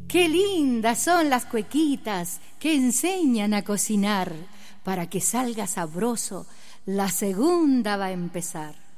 Qué lindas son las cuequitas que enseñan a cocinar. Para que salga sabroso, la segunda va a empezar.